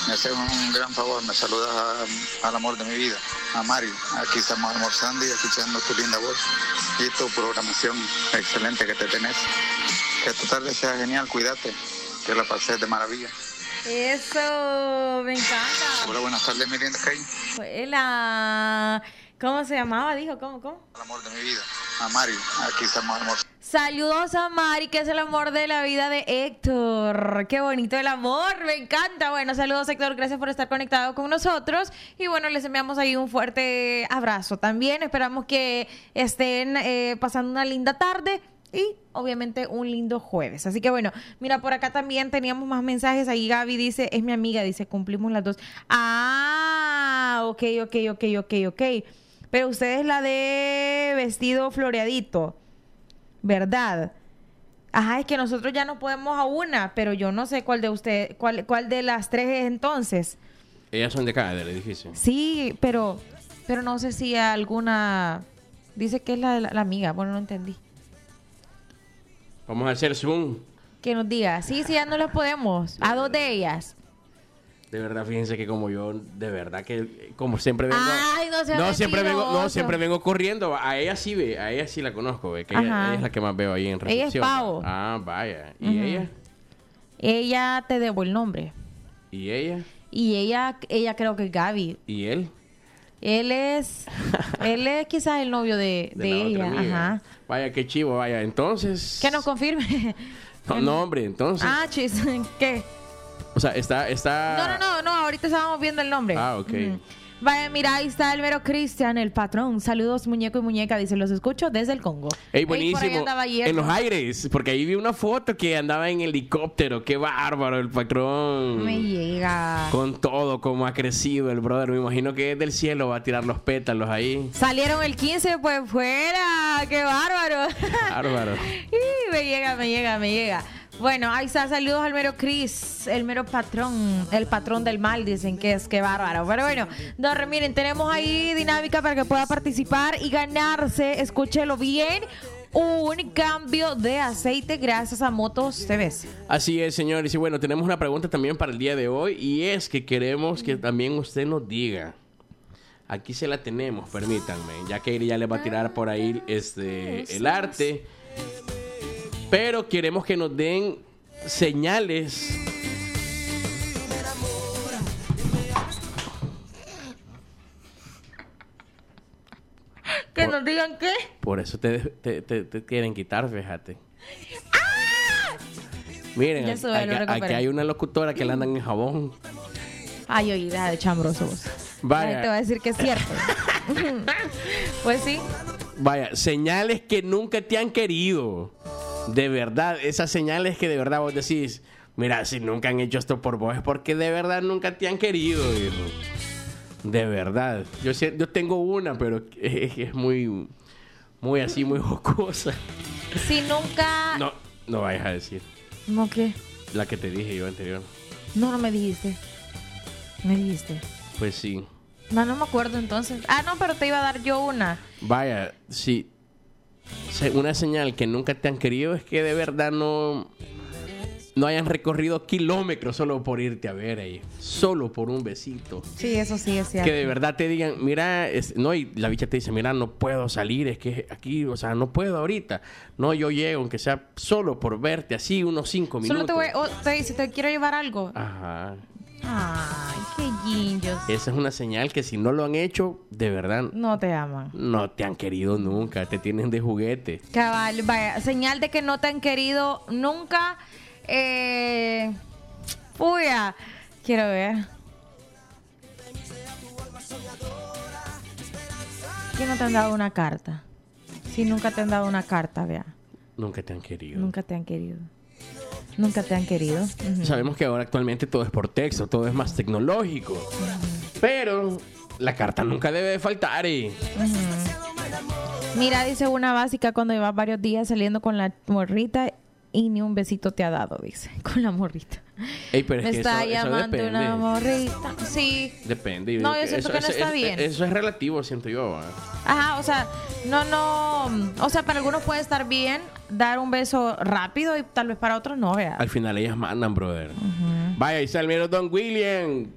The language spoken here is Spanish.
me haces un gran favor, me saludas al amor de mi vida, a Mari. Aquí estamos almorzando y escuchando tu linda voz y tu programación excelente que te tenés. Que tu tarde sea genial, cuídate, que la pases de maravilla. Eso, me encanta. Hola, buenas tardes, mi linda Kay. Hola. ¿Cómo se llamaba? Dijo, ¿cómo? El amor de mi vida, a Mari. Aquí estamos almorzando. Saludos a Mari, que es el amor de la vida de Héctor. Qué bonito el amor, me encanta. Bueno, saludos Héctor, gracias por estar conectado con nosotros. Y bueno, les enviamos ahí un fuerte abrazo también. Esperamos que estén pasando una linda tarde y obviamente un lindo jueves. Así que bueno, mira, por acá también teníamos más mensajes. Ahí Gaby dice, es mi amiga, dice, cumplimos las 2. Ah, ok. Pero usted es la de vestido floreadito, ¿verdad? Ajá, es que nosotros ya no podemos a una, pero yo no sé cuál de usted, cuál de las tres es entonces. Ellas son de acá, del edificio. Sí, pero no sé si alguna dice que es la amiga. Bueno, no entendí. Vamos a hacer Zoom. Que nos diga. Sí, ya no las podemos. A dos de ellas. De verdad, fíjense que como yo, de verdad que como siempre vengo... Ay, siempre vengo corriendo. A ella sí la conozco, ve, que ella es la que más veo ahí en recepción. Ella es Pau. Ah, vaya. ¿Y ella? Ella te debo el nombre. ¿Y ella? Y ella creo que es Gaby. ¿Y él? Él es quizás el novio de ella. Ajá. Vaya, qué chivo, vaya. Entonces... Que nos confirme. No, hombre, entonces... Ah, chis, ¿qué? O sea, está... No, ahorita estábamos viendo el nombre. Ah, ok. Vaya, mira, ahí está el mero Cristian, el patrón. Saludos, muñeco y muñeca. Dice, los escucho desde el Congo. Ey, buenísimo. En los aires, porque ahí vi una foto que andaba en helicóptero. Qué bárbaro el patrón. Me llega. Con todo, como ha crecido el brother. Me imagino que desde el cielo va a tirar los pétalos ahí. Salieron el 15, pues fuera. Qué bárbaro. Bárbaro. Y me llega. Bueno, ahí está, saludos al mero Chris, el mero patrón, el patrón del mal, dicen que es, que bárbaro. Pero bueno, miren, tenemos ahí dinámica para que pueda participar y ganarse, escúchelo bien, un cambio de aceite gracias a Motos TVS. Así es, señores. Y bueno, tenemos una pregunta también para el día de hoy y es que queremos que también usted nos diga. Aquí se la tenemos, permítanme, ya que ya le va a tirar por ahí el arte. Pero queremos que nos den señales. ¿Que nos digan qué? Por eso te quieren quitar, fíjate. ¡Ah! Miren, aquí hay una locutora que le andan en jabón. Ay, oye, deja de chambroso vos. Vaya. Te va a decir que es cierto. Pues sí. Vaya, señales que nunca te han querido. De verdad, esas señales que de verdad vos decís, mira, si nunca han hecho esto por vos es porque de verdad nunca te han querido, hijo. De verdad. Yo tengo una, pero es muy así, muy jocosa. Si nunca... No vayas a decir. ¿No qué? La que te dije yo anterior. No me dijiste. ¿Me dijiste? Pues sí. No me acuerdo entonces. No, pero te iba a dar yo una. Vaya, sí. Una señal que nunca te han querido es que de verdad no hayan recorrido kilómetros solo por irte a ver ahí, solo por un besito. Sí, eso sí es cierto. Que de verdad te digan, mira, y la bicha te dice, mira, no puedo salir, es que aquí, o sea, no puedo ahorita. No, yo llego, aunque sea solo por verte así unos 5 minutos. Solo te dice, te quiero llevar algo. Ajá. Ay, qué guinchos. Esa es una señal que si no lo han hecho, de verdad no te aman. No te han querido nunca, te tienen de juguete. Cabal, vaya, señal de que no te han querido nunca. Quiero ver. ¿Quién no te han dado una carta? Si nunca te han dado una carta, vea. Nunca te han querido. Nunca te han querido. Nunca te han querido. Uh-huh. Sabemos que ahora actualmente todo es por texto, todo es más tecnológico. Uh-huh. Pero la carta nunca debe de faltar. Uh-huh. Mira, dice una básica cuando llevas varios días saliendo con la morrita y ni un besito te ha dado, dice, con la morrita. Ey, pero me es que está eso llamando depende. Una morrita. Sí. Depende. No, yo siento que no está bien. Eso es relativo, siento yo. Ajá, o sea, no. O sea, para algunos puede estar bien dar un beso rápido y tal vez para otros no, vea. Al final ellas mandan, brother. Uh-huh. Vaya, y está el mero Don William.